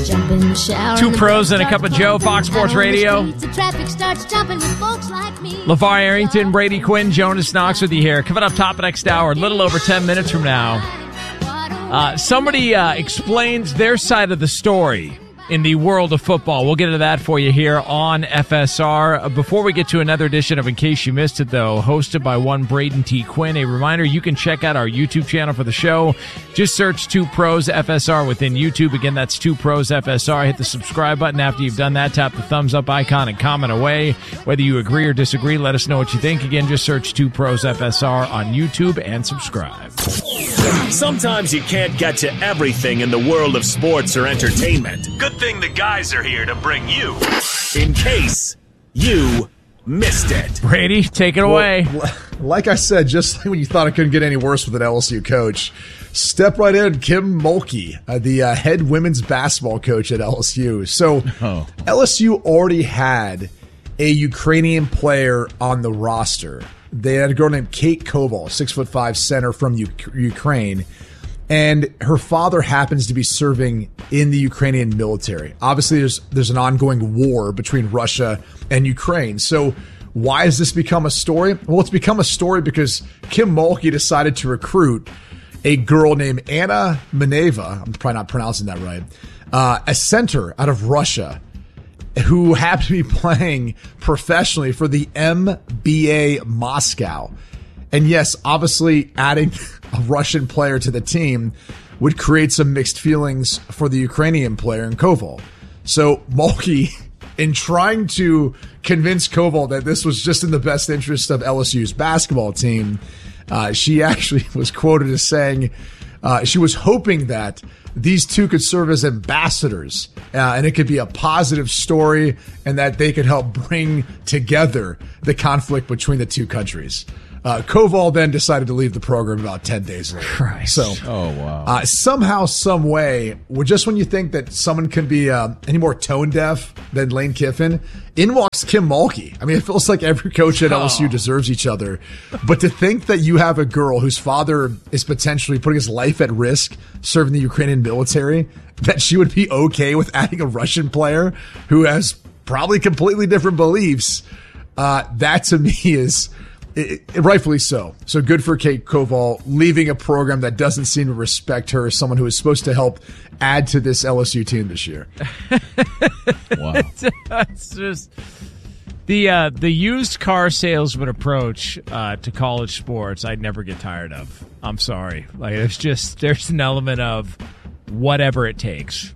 Jump in the shower. Two pros and a cup of Joe, Fox Sports Radio. LeVar Arrington, Brady Quinn, Jonas Knox with you here. Coming up top of next hour, a little over 10 minutes from now. Somebody explains their side of the story in the world of football. We'll get into that for you here on FSR. Before we get to another edition of In Case You Missed It, though, hosted by one Braden T. Quinn, a reminder, you can check out our YouTube channel for the show. Just search 2 Pros FSR within YouTube. Again, that's 2 Pros FSR. Hit the subscribe button. After you've done that, tap the thumbs up icon and comment away. Whether you agree or disagree, let us know what you think. Again, just search 2 Pros FSR on YouTube and subscribe. Sometimes you can't get to everything in the world of sports or entertainment. Good thing the guys are here to bring you In Case You Missed It. Brady, take it away. Like I said, just like when you thought it couldn't get any worse with an LSU coach, step right in, Kim Mulkey, the head women's basketball coach at LSU. So LSU already had a Ukrainian player on the roster. They had a girl named Kate Koval, 6'5" center from Ukraine. And her father happens to be serving in the Ukrainian military. Obviously, there's an ongoing war between Russia and Ukraine. So why has this become a story? Well, it's become a story because Kim Mulkey decided to recruit a girl named Anna Maneva, I'm probably not pronouncing that right, a center out of Russia who happened to be playing professionally for the MBA Moscow. And yes, obviously adding a Russian player to the team would create some mixed feelings for the Ukrainian player in Koval. So Mulkey, in trying to convince Koval that this was just in the best interest of LSU's basketball team, she actually was quoted as saying she was hoping that these two could serve as ambassadors and it could be a positive story and that they could help bring together the conflict between the two countries. Koval then decided to leave the program about 10 days later. Christ. So, somehow, some way, just when you think that someone can be any more tone deaf than Lane Kiffin, in walks Kim Mulkey. I mean, it feels like every coach at LSU deserves each other. But to think that you have a girl whose father is potentially putting his life at risk serving the Ukrainian military, that she would be okay with adding a Russian player who has probably completely different beliefs, that to me is... rightfully so. So good for Kate Koval leaving a program that doesn't seem to respect her as someone who is supposed to help add to this LSU team this year. Wow. It's just the used car salesman approach to college sports I'd never get tired of. I'm sorry. Like there's an element of whatever it takes,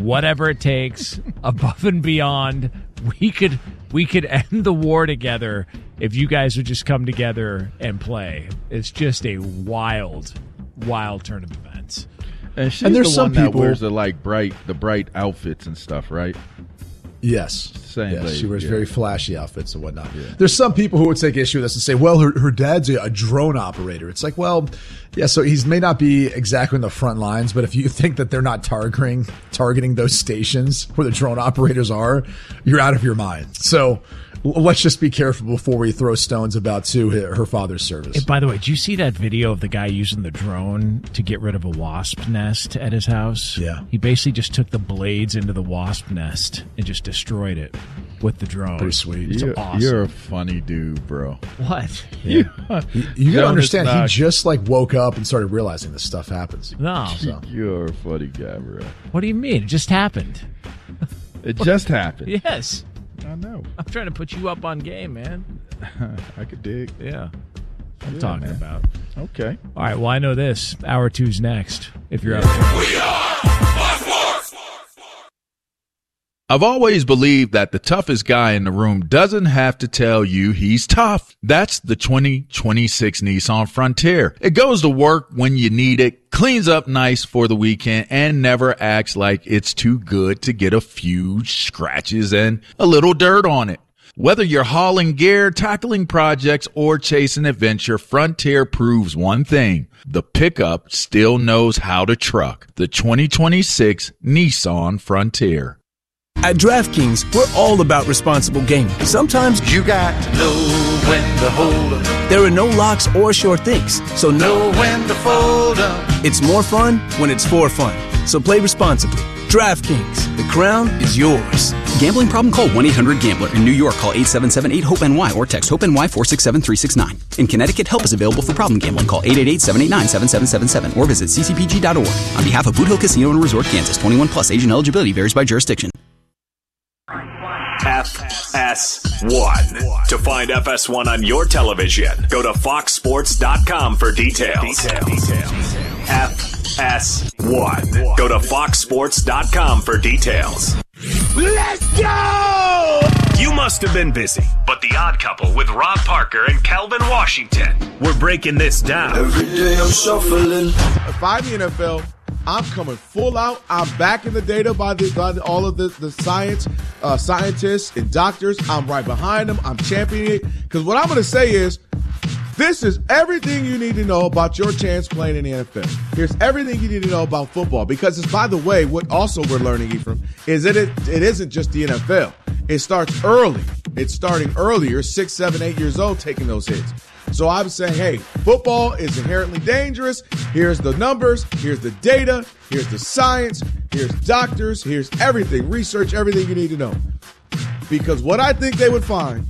above and beyond. We could end the war together if you guys would just come together and play. It's just a wild turn of events. And there's some people that wears the bright outfits and stuff, right? Yes. Same lady. She wears very flashy outfits and whatnot. Yeah. There's some people who would take issue with this and say, well, her dad's a drone operator. It's like, well, yeah, so he may not be exactly in the front lines, but if you think that they're not targeting those stations where the drone operators are, you're out of your mind. So let's just be careful before we throw stones about her father's service. And by the way, did you see that video of the guy using the drone to get rid of a wasp nest at his house? Yeah. He basically just took the blades into the wasp nest and just destroyed it with the drone. Pretty sweet. It's awesome. You're a funny dude, bro. What? Yeah. You gotta understand, he just woke up and started realizing this stuff happens. No. So. You're a funny guy, bro. What do you mean? It just happened. It just happened. Yes. I know. I'm trying to put you up on game, man. I could dig. Yeah. I'm talking about. Okay. All right. Well, I know this. Hour 2's next. If you're up to it. We are Fox Sports. I've always believed that the toughest guy in the room doesn't have to tell you he's tough. That's the 2026 Nissan Frontier. It goes to work when you need it, cleans up nice for the weekend, and never acts like it's too good to get a few scratches and a little dirt on it. Whether you're hauling gear, tackling projects, or chasing adventure, Frontier proves one thing. The pickup still knows how to truck. The 2026 Nissan Frontier. At DraftKings, we're all about responsible gaming. Sometimes You got to know when to hold 'em. there are no locks or sure things, so Know when to fold 'em. it's more fun when it's for fun. So play responsibly. DraftKings, the crown is yours. Gambling problem? Call 1-800-GAMBLER. In New York, call 877-8-HOPE-NY or text HOPE-NY 467-369. In Connecticut, help is available for problem gambling. Call 888-789-7777 or visit ccpg.org. On behalf of Boot Hill Casino and Resort, Kansas, 21 plus, age and eligibility varies by jurisdiction. FS1. To find FS1 on your television, go to foxsports.com for details. FS1. Go to foxsports.com for details. Let's go! You must have been busy, but The Odd Couple with Rob Parker and Calvin Washington, we're breaking this down. Every day I'm shuffling. If I'm the NFL, I'm coming full out. I'm backing the data by all of the science, scientists and doctors. I'm right behind them. I'm championing it. Because what I'm going to say is, this is everything you need to know about your chance playing in the NFL. Here's everything you need to know about football. Because it's, by the way, what also we're learning, Ephraim, is that it isn't just the NFL. It starts early. It's starting earlier, 6, 7, 8 years old, taking those hits. So I'm saying, hey, football is inherently dangerous. Here's the numbers. Here's the data. Here's the science. Here's doctors. Here's everything. Research everything you need to know. Because what I think they would find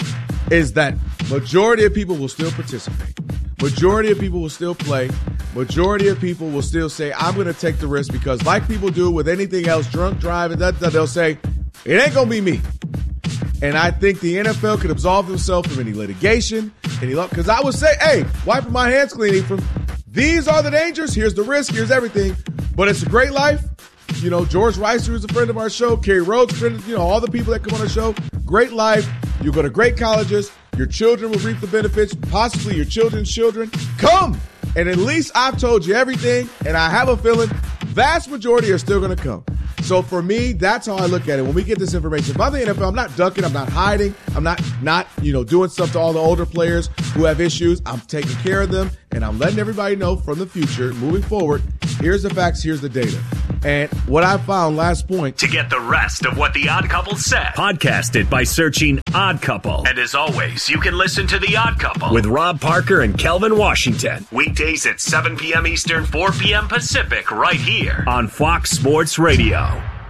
is that majority of people will still participate. Majority of people will still play. Majority of people will still say, I'm going to take the risk because like people do with anything else, drunk driving, they'll say, it ain't going to be me. And I think the NFL could absolve themselves from any litigation, because I would say, hey, wiping my hands clean from these are the dangers. Here's the risk. Here's everything. But it's a great life. You know, George Reister is a friend of our show. Kerry Rhodes, all the people that come on the show. Great life. You go to great colleges. Your children will reap the benefits, possibly your children's children. Come! And at least I've told you everything, and I have a feeling vast majority are still going to come. So for me, that's how I look at it. When we get this information by the NFL, I'm not ducking, I'm not hiding, I'm not doing stuff to all the older players who have issues. I'm taking care of them, and I'm letting everybody know from the future, moving forward, here's the facts, here's the data. And what I found, last point. To get the rest of what The Odd Couple said, podcast it by searching Odd Couple. And as always, you can listen to The Odd Couple with Rob Parker and Calvin Washington. Weekdays at 7 p.m. Eastern, 4 p.m. Pacific, right here on Fox Sports Radio.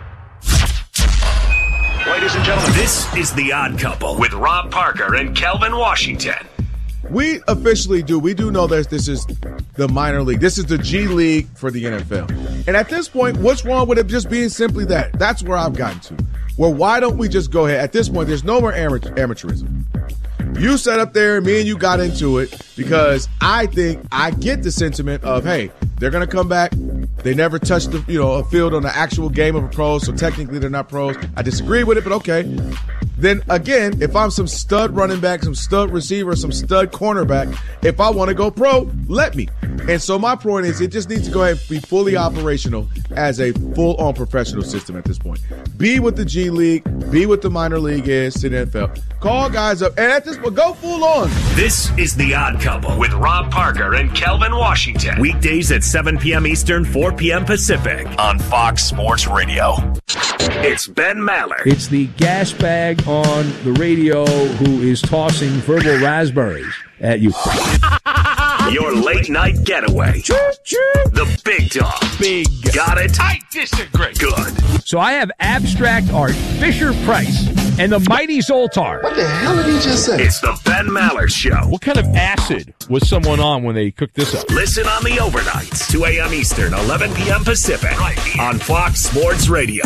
Ladies and gentlemen, this is The Odd Couple with Rob Parker and Calvin Washington. We officially do. We do know that this is the minor league. This is the G League for the NFL. And at this point, what's wrong with it just being simply that? That's where I've gotten to. Well, why don't we just go ahead? At this point, there's no more amateurism. You sat up there, me and you got into it because I think I get the sentiment of, hey, they're going to come back. They never touched a field on the actual game of a pro, so technically they're not pros. I disagree with it, but okay. Then again, if I'm some stud running back, some stud receiver, some stud cornerback, if I want to go pro, let me. And so my point is it just needs to go ahead and be fully operational as a full-on professional system at this point. Be what the G League, be what the minor league is to the NFL. Call guys up, and at this point, go full on. This is The Odd Couple with Rob Parker and Calvin Washington. Weekdays at 7 p.m. Eastern, 4 p.m. Pacific on Fox Sports Radio. It's Ben Maller. It's the gas bag on the radio who is tossing verbal raspberries at you. Your late night getaway. The big dog. Big. Got it? I disagree. Good. So I have abstract art, Fisher-Price, and the mighty Zoltar. What the hell did he just say? It's the Ben Maller Show. What kind of acid was someone on when they cooked this up? Listen on the overnights, 2 a.m. Eastern, 11 p.m. Pacific, right here on Fox Sports Radio.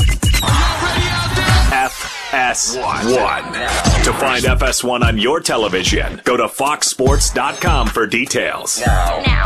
FS1. To find FS1 on your television, go to foxsports.com for details. Now.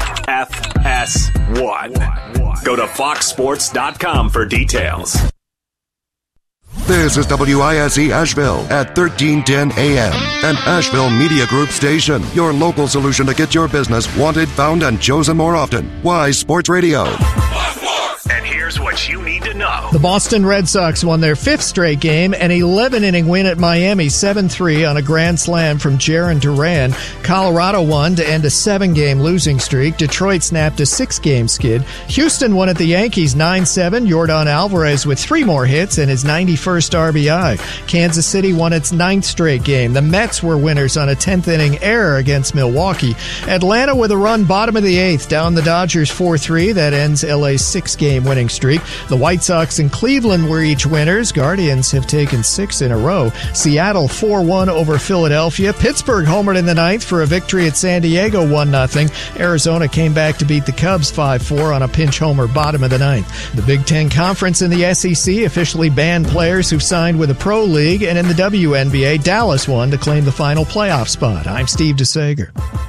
FS1. Go to foxsports.com for details. This is WISE Asheville at 1310 AM, an Asheville Media Group station. Your local solution to get your business wanted, found, and chosen more often. Wise Sports Radio. And here's what you need to know. The Boston Red Sox won their fifth straight game, an 11-inning win at Miami, 7-3 on a grand slam from Jarren Duran. Colorado won to end a 7-game losing streak. Detroit snapped a 6-game skid. Houston won at the Yankees 9-7. Yordan Alvarez with 3 more hits and his 91st RBI. Kansas City won its 9th straight game. The Mets were winners on a 10th-inning error against Milwaukee. Atlanta with a run bottom of the 8th, down the Dodgers 4-3. That ends LA's 6-game winning streak. The White Sox and Cleveland were each winners. Guardians have taken 6 in a row. Seattle 4-1 over Philadelphia. Pittsburgh homered in the ninth for a victory at San Diego 1-0. Arizona came back to beat the Cubs 5-4 on a pinch homer bottom of the ninth. The Big Ten Conference in the SEC officially banned players who signed with a pro league, and in the WNBA, Dallas won to claim the final playoff spot. I'm Steve DeSager.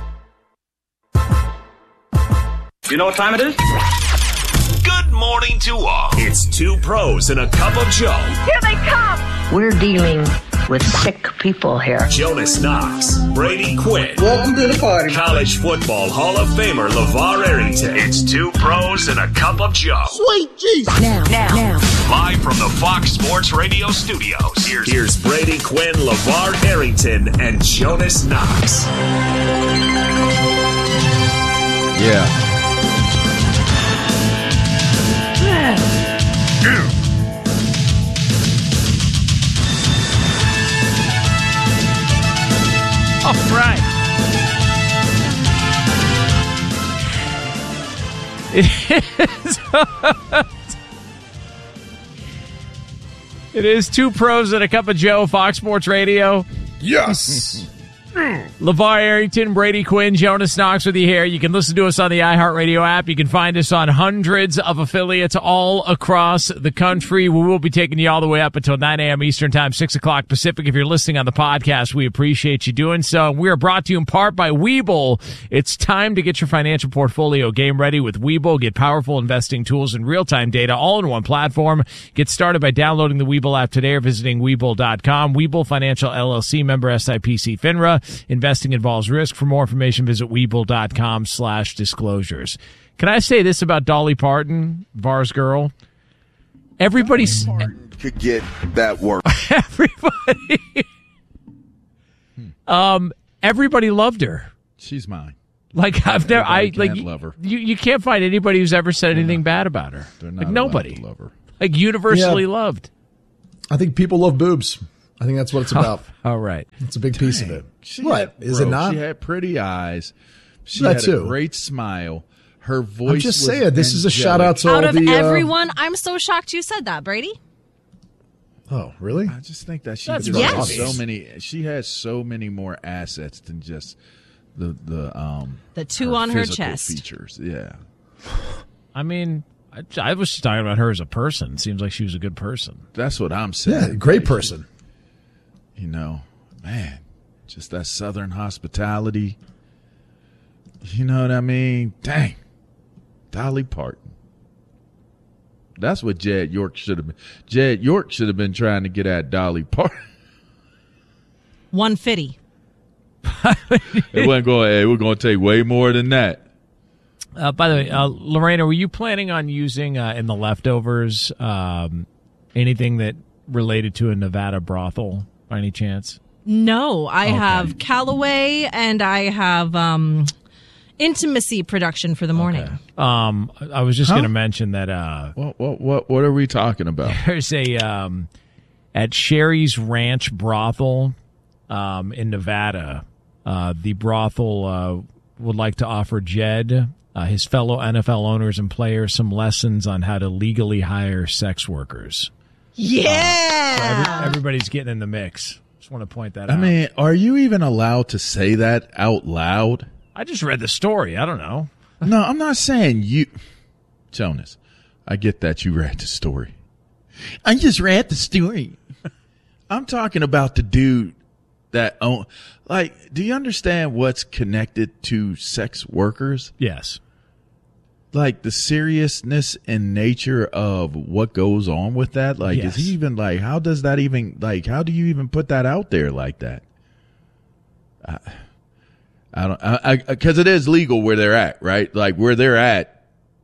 You know what time it is? Good morning to all. It's two pros and a cup of Joe. Here they come. We're dealing with sick people here. Jonas Knox, Brady Quinn. Welcome to the party. College football Hall of Famer LeVar Arrington. It's two pros and a cup of Joe. Sweet Jesus. Now. Live from the Fox Sports Radio studios. Here's Brady Quinn, LeVar Arrington, and Jonas Knox. Yeah. All right. It is two pros and a cup of Joe, Fox Sports Radio. Yes. LeVar Arrington, Brady Quinn, Jonas Knox with you here. You can listen to us on the iHeartRadio app. You can find us on hundreds of affiliates all across the country. We will be taking you all the way up until 9 a.m. Eastern Time, 6 o'clock Pacific. If you're listening on the podcast, we appreciate you doing so. We are brought to you in part by Webull. It's time to get your financial portfolio game ready with Webull. Get powerful investing tools and real-time data all in one platform. Get started by downloading the Webull app today or visiting Webull.com. Webull Financial LLC, member SIPC FINRA. Investing involves risk. For more information, visit Webull.com/disclosures. Can I say this about Dolly Parton, Var's girl? Everybody's could get that work. Everybody loved her. She's mine. Like I've never, love her. You can't find anybody who's ever said anything bad about her. They're not like nobody. allowed to love her. Like universally loved. I think people love boobs. I think that's what it's about. All right. It's a big piece of it. Is Bro, it not? She had pretty eyes. She That had too. a great smile. Her voice I'm just was saying, this is a angelic. shout out to Out all of the everyone, I'm so shocked you said that, Brady. Oh, really? I just think that she That's just right. had Yes. so many. She has so many more assets than just the two on her physical chest. features. Yeah. I mean, I was just talking about her as a person. Seems like she was a good person. That's what I'm saying. Yeah, great person. You know, man, just that Southern hospitality. You know what I mean? Dang. Dolly Parton. That's what Jed York should have been. Jed York should have been trying to get at Dolly Parton. 150. It wasn't going. Hey, we're going to take way more than that. By the way, Lorena, were you planning on using in the leftovers anything that related to a Nevada brothel by any chance? No, I have Callaway and I have Intimacy production for the morning. Okay. I was just going to mention that. What are we talking about? There's a at Sherry's Ranch Brothel in Nevada. The brothel would like to offer Jed, his fellow NFL owners and players, some lessons on how to legally hire sex workers. Yeah, so everybody's getting in the mix. Just want to point that out. I mean, are you even allowed to say that out loud? I just read the story. I don't know. No, I'm not saying you, Jonas. I get that you read the story. I just read the story. I'm talking about the dude that own. Like, do you understand what's connected to sex workers? Yes. Like the seriousness and nature of what goes on with that. Like, Yes. is he even like? How does that even like? How do you even put that out there like that? I don't, because it is legal where they're at, right? Like where they're at.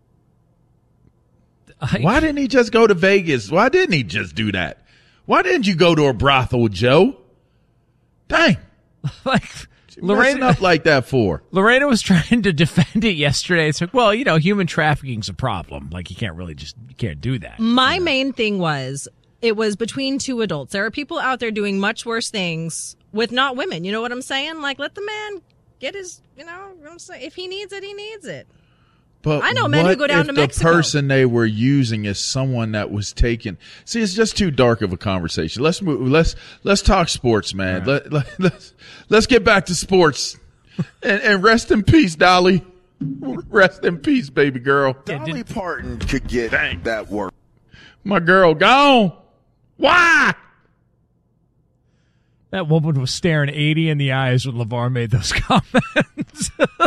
Why didn't he just go to Vegas? Why didn't he just do that? Why didn't you go to a brothel, Joe? Dang. Like Lorena up like that for? Lorena was trying to defend it yesterday. It's like, well, human trafficking's a problem. Like you can't do that. My main thing was it was between two adults. There are people out there doing much worse things with not women. You know what I'm saying? Like let the man get his, what I'm saying? If he needs it, he needs it. But I know men who go down to Mexico. The person they were using is someone that was taken. See, it's just too dark of a conversation. Let's move. Let's talk sports, man. Right. Let's get back to sports. and rest in peace, Dolly. Rest in peace, baby girl. Dolly Parton could get that work. My girl gone. Why? That woman was staring 80 in the eyes when LeVar made those comments.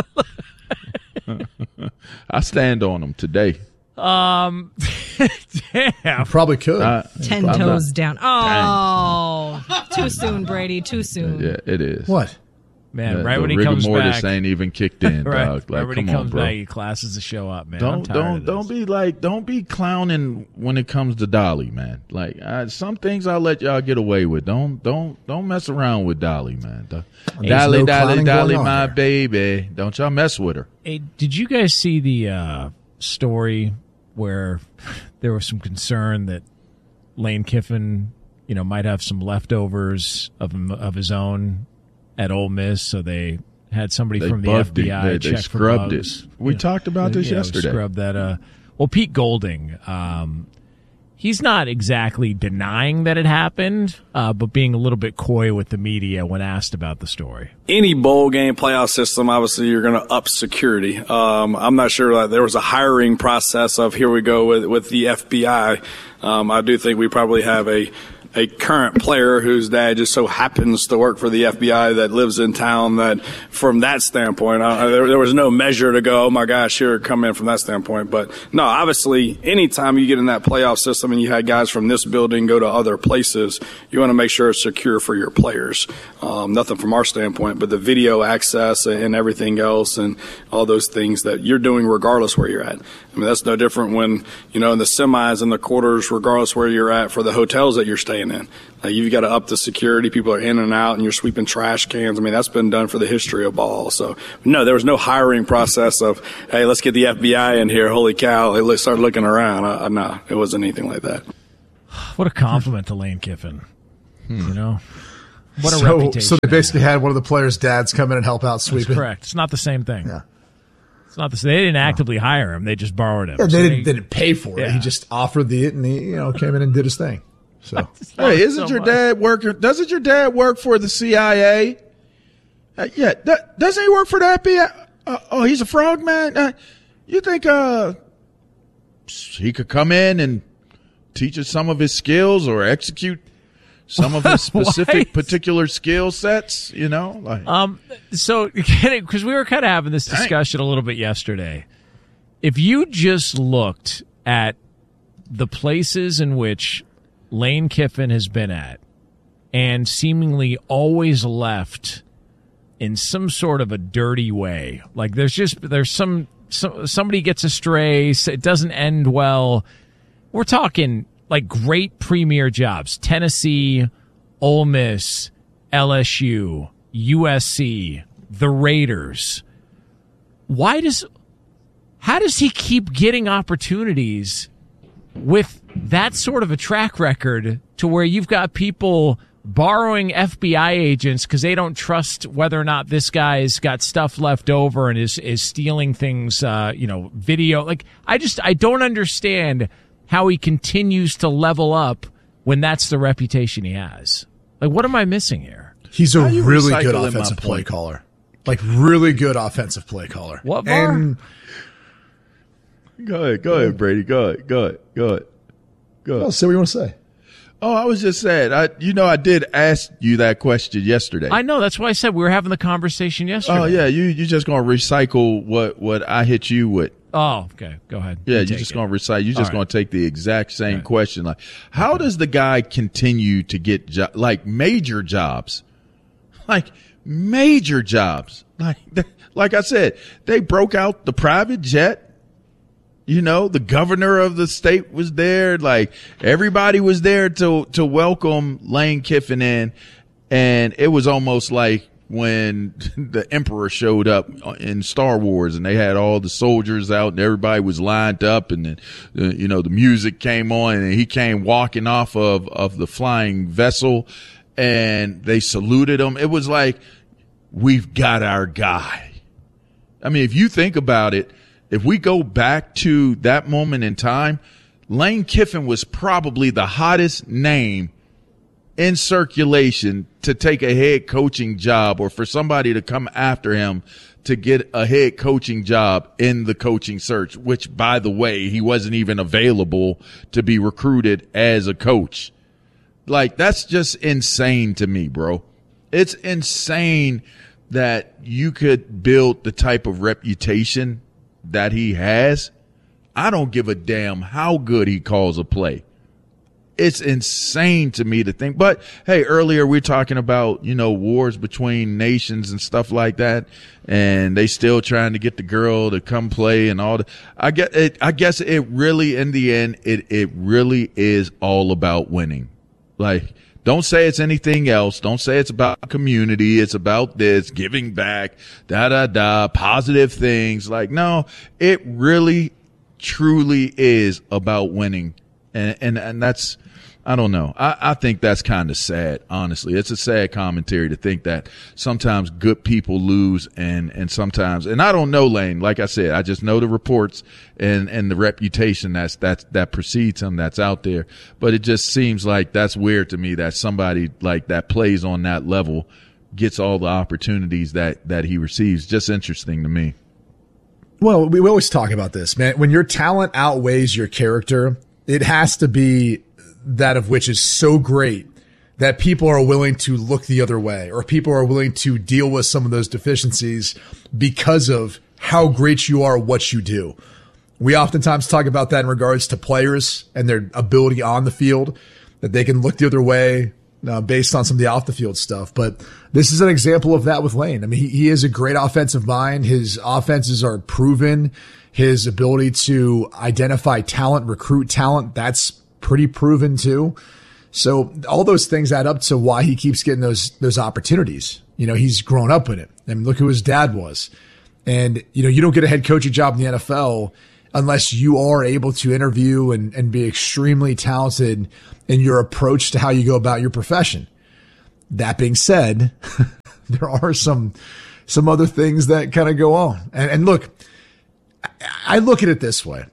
I stand on them today. Damn. You probably could. 10 toes down. Oh, too soon, Brady. Too soon. Yeah, it is. What? Man, right when he comes back. Rigor mortis ain't even kicked in, right, dog. Like, right when he comes back, he classes the show up, man. Don't be clowning when it comes to Dolly, man. Like some things I'll let y'all get away with. Don't mess around with Dolly, man. Dolly, my baby. Don't y'all mess with her. Hey, did you guys see the story where there was some concern that Lane Kiffin, might have some leftovers of his own at Ole Miss, so they had somebody from the FBI check for bugs. It. We talked about this yesterday. We scrubbed that. Well, Pete Golding, he's not exactly denying that it happened, but being a little bit coy with the media when asked about the story. Any bowl game playoff system, obviously, you're going to up security. I'm not sure that there was a hiring process of here we go with the FBI. I do think we probably have a current player whose dad just so happens to work for the FBI that lives in town, that from that standpoint, there was no measure to go, oh my gosh, here, come in from that standpoint. But no, obviously, anytime you get in that playoff system and you had guys from this building go to other places, you want to make sure it's secure for your players. Nothing from our standpoint, but the video access and everything else and all those things that you're doing regardless where you're at. I mean, that's no different when, in the semis and the quarters, regardless where you're at, for the hotels that you're staying in. You've got to up the security. People are in and out, and you're sweeping trash cans. I mean, that's been done for the history of ball. So, no, there was no hiring process of, hey, let's get the FBI in here. Holy cow. Let's start looking around. No, it wasn't anything like that. What a compliment to Lane Kiffin. What a reputation. So they basically had one of the players' dads come in and help out sweeping. That's correct. It's not the same thing. Yeah. It's not the same. They didn't actively hire him. They just borrowed him. Yeah, they didn't pay for it. He just offered it, and he came in and did his thing. So, hey, isn't your dad working? Doesn't your dad work for the CIA? Doesn't he work for the FBI? He's a frogman. You think he could come in and teach us some of his skills or execute some of his specific particular skill sets? So because we were kind of having this discussion a little bit yesterday. If you just looked at the places in which Lane Kiffin has been at and seemingly always left in some sort of a dirty way. Like there's somebody gets astray, it doesn't end well. We're talking like great premier jobs. Tennessee, Ole Miss, LSU, USC, the Raiders. How does he keep getting opportunities with that sort of a track record to where you've got people borrowing FBI agents because they don't trust whether or not this guy's got stuff left over and is stealing things, video. Like, I don't understand how he continues to level up when that's the reputation he has. Like, what am I missing here? He's a really good offensive play caller. Like, really good offensive play caller. What, Var? Go ahead, Brady. Go ahead. Well, say what you want to say. Oh, I was just saying, I did ask you that question yesterday. I know. That's why I said we were having the conversation yesterday. Oh, yeah. You're just going to recycle what I hit you with. Oh, okay. Go ahead. Yeah, you're just going to recite. You're just going to take the exact same question. Like, how does the guy continue to get major jobs? Like major jobs. Like I said, they broke out the private jet. The governor of the state was there. Like, everybody was there to welcome Lane Kiffin in. And it was almost like when the emperor showed up in Star Wars and they had all the soldiers out and everybody was lined up, and then, the music came on and he came walking off of the flying vessel and they saluted him. It was like, we've got our guy. I mean, if you think about it, if we go back to that moment in time, Lane Kiffin was probably the hottest name in circulation to take a head coaching job, or for somebody to come after him to get a head coaching job in the coaching search, which, by the way, he wasn't even available to be recruited as a coach. Like, that's just insane to me, bro. It's insane that you could build the type of reputation that he has. I don't give a damn how good he calls a play. It's insane to me to think. But hey, earlier we were talking about, wars between nations and stuff like that, and they still trying to get the girl to come play and all that. I guess it really, in the end, it really is all about winning. Like, don't say it's anything else. Don't say it's about community. It's about this, giving back, positive things. Like, no, it really, truly is about winning. And that's, I don't know. I think that's kind of sad, honestly. It's a sad commentary to think that sometimes good people lose and sometimes, and I don't know Lane. Like I said, I just know the reports and the reputation that precedes him that's out there. But it just seems like that's weird to me that somebody like that plays on that level gets all the opportunities that he receives. Just interesting to me. Well, we always talk about this, man. When your talent outweighs your character, it has to be that of which is so great that people are willing to look the other way, or people are willing to deal with some of those deficiencies because of how great you are at what you do. We oftentimes talk about that in regards to players and their ability on the field, that they can look the other way based on some of the off the field stuff. But this is an example of that with Lane. I mean, he is a great offensive mind. His offenses are proven. His ability to identify talent, recruit talent, that's pretty proven too. So all those things add up to why he keeps getting those opportunities. He's grown up with it. I mean, look who his dad was. And, you don't get a head coaching job in the NFL unless you are able to interview and be extremely talented in your approach to how you go about your profession. That being said, there are some other things that kind of go on. And look, I look at it this way.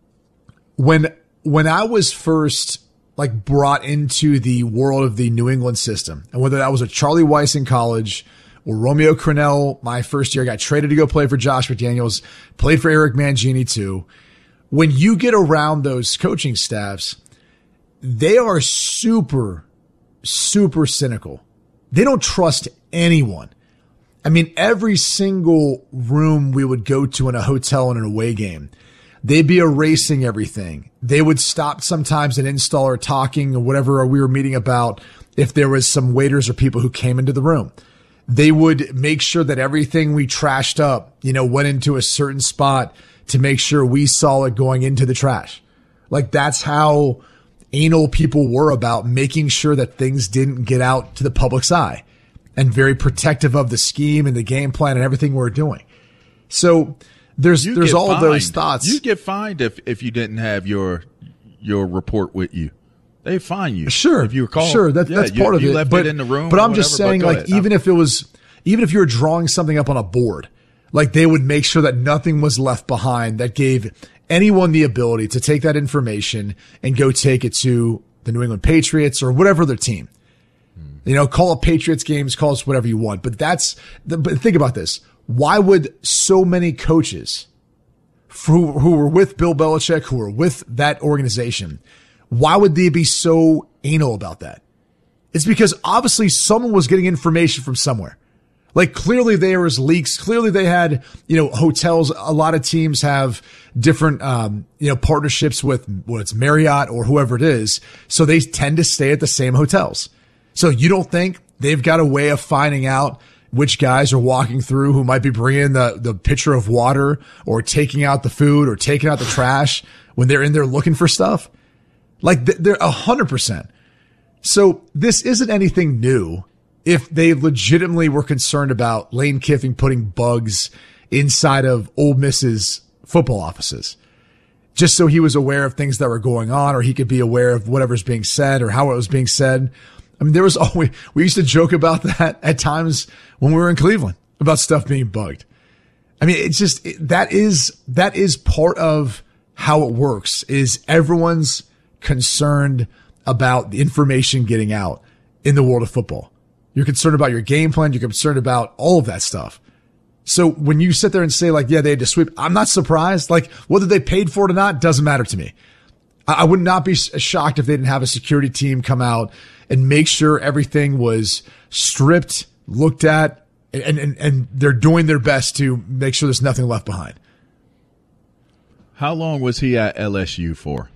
When I was first brought into the world of the New England system, and whether that was at Charlie Weiss in college or Romeo Crennel, my first year, got traded to go play for Josh McDaniels, played for Eric Mangini too. When you get around those coaching staffs, they are super, super cynical. They don't trust anyone. I mean, every single room we would go to in a hotel in an away game, they'd be erasing everything. They would stop sometimes an installer talking or whatever we were meeting about if there was some waiters or people who came into the room. They would make sure that everything we trashed up, went into a certain spot to make sure we saw it going into the trash. Like, that's how anal people were about making sure that things didn't get out to the public's eye, and very protective of the scheme and the game plan and everything we're doing. So there's all of those thoughts. You get fined if you didn't have your report with you. They fine you. Sure. If you were called. Sure. That's part of it. You left it in the room. But I'm just saying, even if you were drawing something up on a board, they would make sure that nothing was left behind that gave anyone the ability to take that information and go take it to the New England Patriots or whatever their team. Call it Patriots games, call us whatever you want. But but think about this. Why would so many coaches who were with Bill Belichick, who were with that organization, why would they be so anal about that? It's because obviously someone was getting information from somewhere. Clearly there was leaks. Clearly they had, hotels. A lot of teams have different, partnerships with whether it's Marriott or whoever it is. So they tend to stay at the same hotels. So you don't think they've got a way of finding out which guys are walking through who might be bringing the pitcher of water or taking out the food or taking out the trash when they're in there looking for stuff? They're 100%. So this isn't anything new. If they legitimately were concerned about Lane Kiffin putting bugs inside of Ole Miss's football offices, just so he was aware of things that were going on, or he could be aware of whatever's being said or how it was being said. I mean, we used to joke about that at times when we were in Cleveland about stuff being bugged. I mean, it's just that is part of how it works. Is everyone's concerned about the information getting out in the world of football. You're concerned about your game plan. You're concerned about all of that stuff. So when you sit there and say like, yeah, they had to sweep, I'm not surprised. Like whether they paid for it or not doesn't matter to me. I would not be shocked if they didn't have a security team come out and make sure everything was stripped, looked at, and they're doing their best to make sure there's nothing left behind. How long was he at LSU for?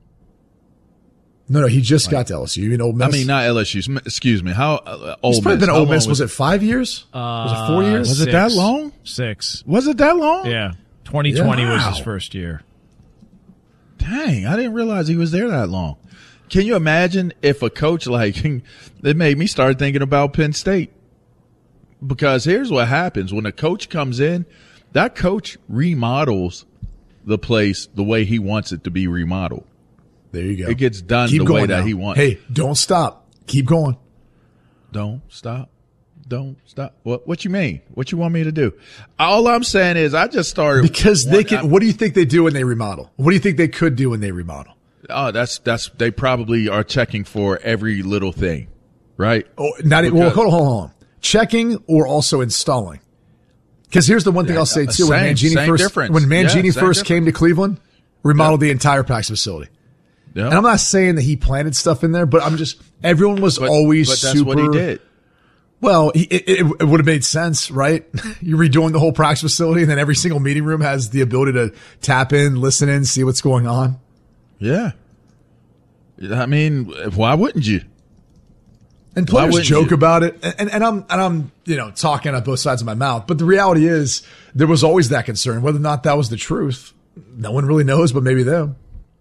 No, he just got to LSU. You mean Ole Miss? I mean, not LSU. Excuse me. How Ole He's probably Miss? been Ole Miss. Was it 5 years? Was it 4 years? Was it that long? 6. Was it that long? Yeah. 2020 was his first year. Dang, I didn't realize he was there that long. Can you imagine if a coach like it made me start thinking about Penn State? Because here's what happens when a coach comes in, that coach remodels the place the way he wants it to be remodeled. There you go. It gets done Keep the way going that now. he wants. Hey, don't stop. Keep going. Don't stop. Don't stop. What you mean? What you want me to do? All I'm saying is I just started because they can. What do you think they do when they remodel? What do you think they could do when they remodel? Oh, that's they probably are checking for every little thing, right? Oh, not well. Hold on. Checking or also installing. Because here's the one thing I'll say too: when Mangini first came to Cleveland, remodeled the entire practice facility. Yep. And I'm not saying that he planted stuff in there, but I'm just everyone was always but that's super. What he did. Well, it would have made sense, right? You're redoing the whole practice facility, and then every single meeting room has the ability to tap in, listen in, see what's going on. Yeah. I mean, why wouldn't you? And players joke about it, and I'm talking on both sides of my mouth. But the reality is, there was always that concern. Whether or not that was the truth, no one really knows, but maybe them.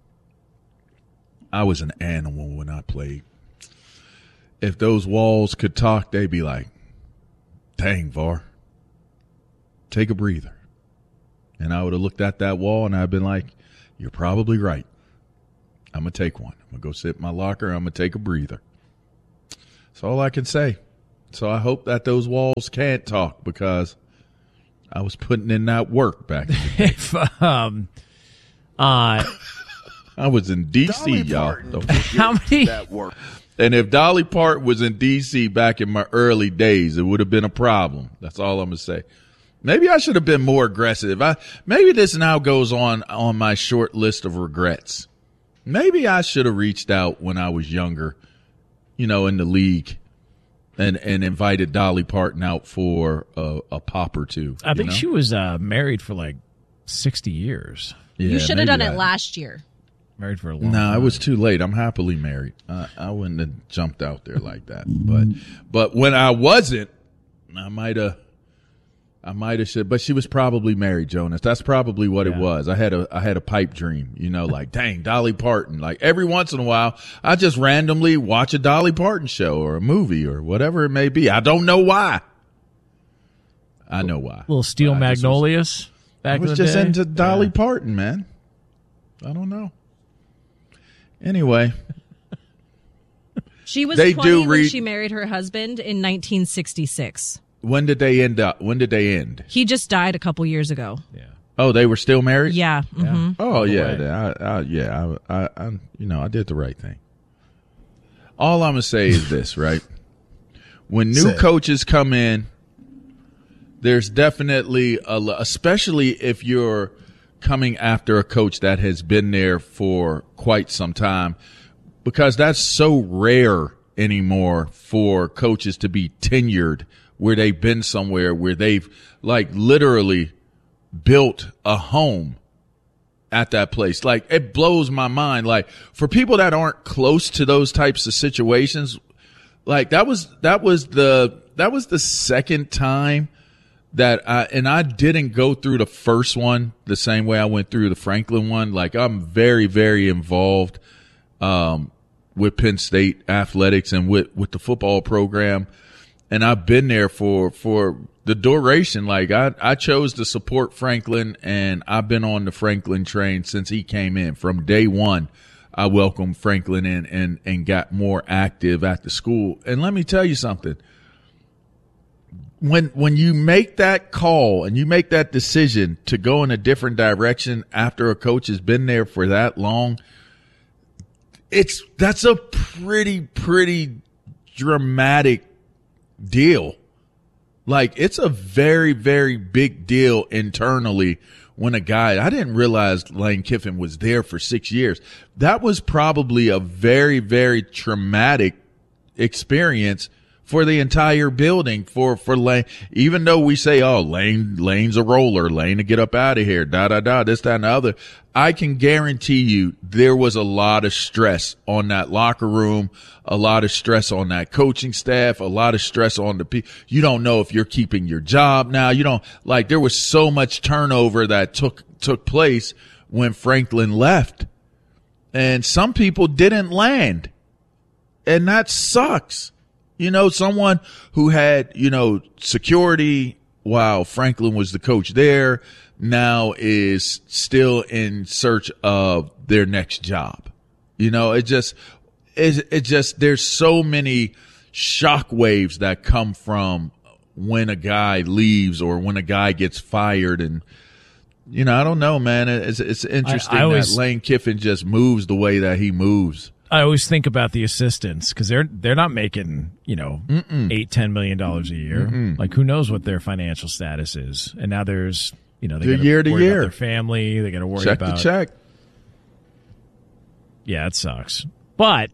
I was an animal when I played. If those walls could talk, they'd be like, dang, VAR, take a breather. And I would have looked at that wall and I'd been like, you're probably right. I'm going to take one. I'm going to go sit in my locker. I'm going to take a breather. That's all I can say. So I hope that those walls can't talk because I was putting in that work back in the day. I was in D.C., y'all. How many? And if Dolly Parton was in D.C. back in my early days, it would have been a problem. That's all I'm going to say. Maybe I should have been more aggressive. Maybe this now goes on my short list of regrets. Maybe I should have reached out when I was younger, in the league and invited Dolly Parton out for a pop or two. I think she was married for like 60 years. Yeah, you should have done it last year. Married for a long time. No, it was too late. I'm happily married. I wouldn't have jumped out there like that. But when I wasn't, I might have said, but she was probably married, Jonas. That's probably what it was. I had a pipe dream, like, dang, Dolly Parton. Like every once in a while, I just randomly watch a Dolly Parton show or a movie or whatever it may be. I don't know why. I know why. Little Steel Magnolias back in the day. I was just into Dolly Parton, man. I don't know. Anyway. She was 20 when she married her husband in 1966. When did they end up? When did they end? He just died a couple years ago. Yeah. Oh, they were still married? Yeah. Mm-hmm. Oh, yeah. I did the right thing. All I'm going to say is this, right? When new coaches come in, there's definitely, especially if you're coming after a coach that has been there for quite some time, because that's so rare anymore for coaches to be tenured where they've been somewhere where they've like literally built a home at that place. Like it blows my mind. Like for people that aren't close to those types of situations, like that was the second time that I didn't go through the first one the same way I went through the Franklin one. Like I'm very, very involved with Penn State athletics and with the football program. And I've been there for the duration. Like I chose to support Franklin, and I've been on the Franklin train since he came in. From day one, I welcomed Franklin in and got more active at the school. And let me tell you something. when you make that call and you make that decision to go in a different direction after a coach has been there for that long, that's a pretty dramatic deal. Like, it's a very, very big deal internally when a guy, I didn't realize Lane Kiffin was there for 6 years. That was probably a very, very traumatic experience for the entire building for Lane. Even though we say, oh, Lane's a roller, Lane to get up out of here, this, that, and the other. I can guarantee you there was a lot of stress on that locker room, a lot of stress on that coaching staff, a lot of stress on the people. You don't know if you're keeping your job now. You don't, like, there was so much turnover that took place when Franklin left. And some people didn't land. And that sucks. You know, someone who had, security while Franklin was the coach there now is still in search of their next job. It just, there's so many shock waves that come from when a guy leaves or when a guy gets fired. And, I don't know, man. It's interesting that Lane Kiffin just moves the way that he moves. I always think about the assistants because they're not making $8-10 million a year. Like, who knows what their financial status is? And now there's they got to year to worry year. about their family. They got to worry check about to check. Yeah, it sucks. But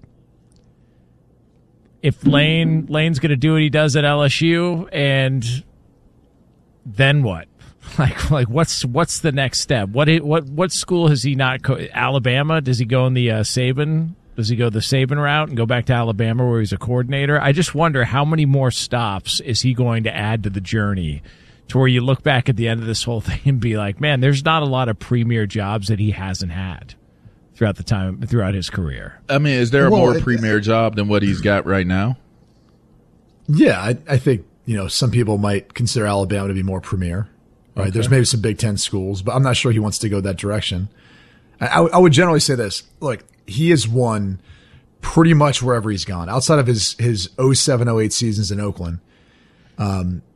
if Lane's going to do what he does at LSU, and then what? Like what's the next step? What school has he not? Alabama? Does he go in the Saban? Does he go the Saban route and go back to Alabama where he's a coordinator? I just wonder how many more stops is he going to add to the journey to where you look back at the end of this whole thing and be like, man, there's not a lot of premier jobs that he hasn't had throughout his career. I mean, is there a more premier job than what he's got right now? Yeah, I think, some people might consider Alabama to be more premier. Right? Okay. There's maybe some Big Ten schools, but I'm not sure he wants to go that direction. I would generally say this. Look, he has won pretty much wherever he's gone. Outside of his 07-08 seasons in Oakland,